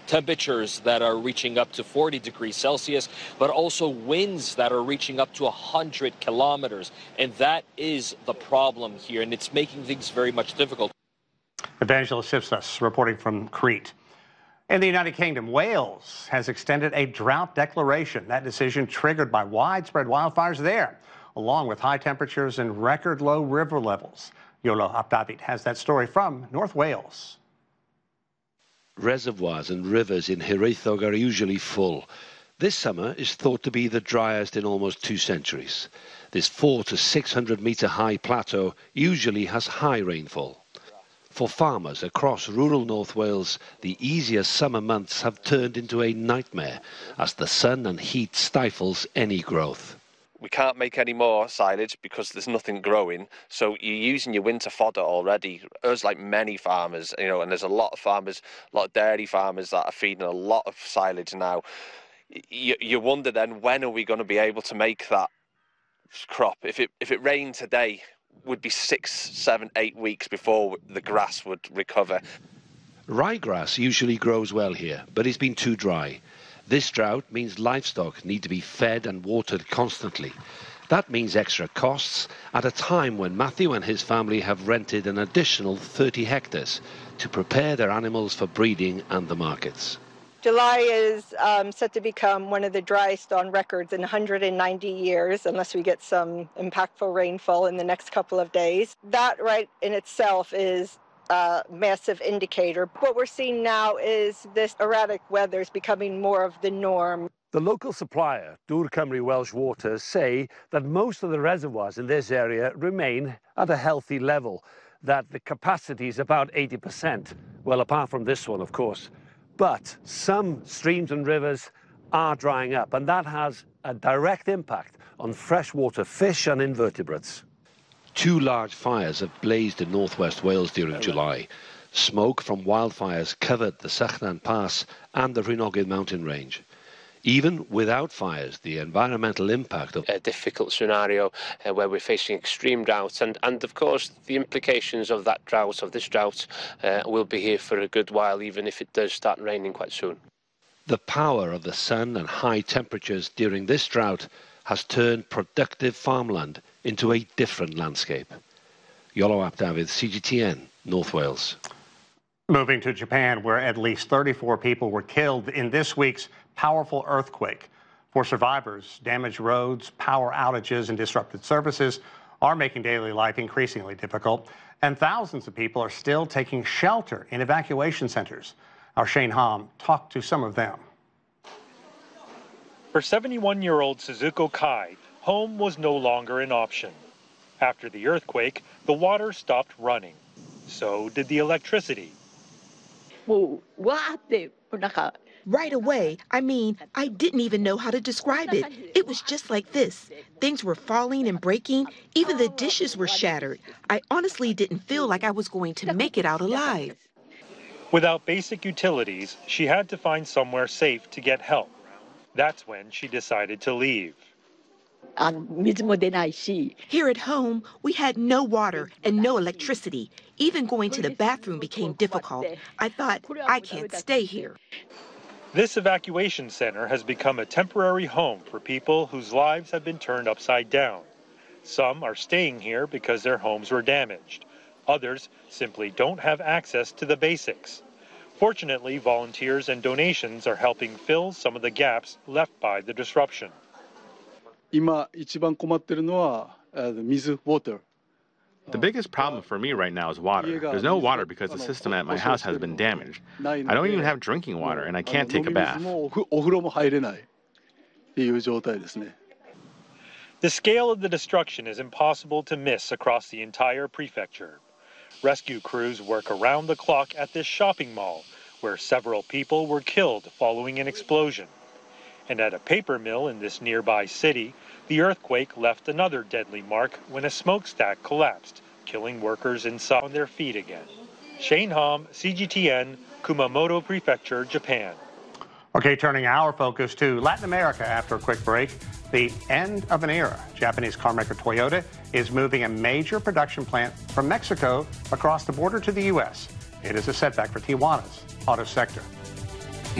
temperatures that are reaching up to 40 degrees Celsius, but also winds that are reaching up to 100 kilometers. And that is the problem here, and it's making things very much difficult. Evangelos Sipsas reporting from Crete. In the United Kingdom, Wales has extended a drought declaration. That decision triggered by widespread wildfires there, along with high temperatures and record low river levels. Iolo Apdavit has that story from North Wales. Reservoirs and rivers in Hiraethog are usually full. This summer is thought to be the driest in almost 2 centuries. This 400 to 600 metre high plateau usually has high rainfall. For farmers across rural North Wales, the easier summer months have turned into a nightmare as the sun and heat stifles any growth. We can't make any more silage because there's nothing growing. So you're using your winter fodder already. Us, like many farmers, and there's a lot of farmers, a lot of dairy farmers that are feeding a lot of silage now. You wonder then, when are we going to be able to make that crop? If it rained today, would be 6, 7, 8 weeks before the grass would recover. Ryegrass usually grows well here, but it's been too dry. This drought means livestock need to be fed and watered constantly. That means extra costs at a time when Matthew and his family have rented an additional 30 hectares to prepare their animals for breeding and the markets. July is set to become one of the driest on records in 190 years, unless we get some impactful rainfall in the next couple of days. That right in itself is a massive indicator. What we're seeing now is this erratic weather is becoming more of the norm. The local supplier, Dŵr Cymru Welsh Waters, say that most of the reservoirs in this area remain at a healthy level, that the capacity is about 80%. Well, apart from this one, of course. But some streams and rivers are drying up, and that has a direct impact on freshwater fish and invertebrates. 2 large fires have blazed in northwest Wales during July. Smoke from wildfires covered the Sychnan Pass and the Rhinogydd mountain range. Even without fires, the environmental impact of a difficult scenario where we're facing extreme drought, and of course the implications of that drought, of this drought, will be here for a good while, even if it does start raining quite soon. The power of the sun and high temperatures during this drought has turned productive farmland into a different landscape. Iolo Apdavit, CGTN, North Wales. Moving to Japan, where at least 34 people were killed in this week's powerful earthquake. For survivors, damaged roads, power outages, and disrupted services are making daily life increasingly difficult, and thousands of people are still taking shelter in evacuation centers. Our Shane Hom talked to some of them. For 71-year-old Suzuko Kai, home was no longer an option. After the earthquake, the water stopped running. So did the electricity. Right away, I didn't even know how to describe it. It was just like this. Things were falling and breaking. Even the dishes were shattered. I honestly didn't feel like I was going to make it out alive. Without basic utilities, she had to find somewhere safe to get help. That's when she decided to leave. Here at home, we had no water and no electricity. Even going to the bathroom became difficult. I thought, I can't stay here. This evacuation center has become a temporary home for people whose lives have been turned upside down. Some are staying here because their homes were damaged. Others simply don't have access to the basics. Fortunately, volunteers and donations are helping fill some of the gaps left by the disruption. The biggest problem for me right now is water. There's no water because the system at my house has been damaged. I don't even have drinking water, and I can't take a bath. The scale of the destruction is impossible to miss across the entire prefecture. Rescue crews work around the clock at this shopping mall, where several people were killed following an explosion. And at a paper mill in this nearby city, the earthquake left another deadly mark when a smokestack collapsed, killing workers inside on their feet again. Shane Hom, CGTN, Kumamoto Prefecture, Japan. Okay, turning our focus to Latin America after a quick break. The end of an era. Japanese carmaker Toyota is moving a major production plant from Mexico across the border to the U.S. It is a setback for Tijuana's auto sector.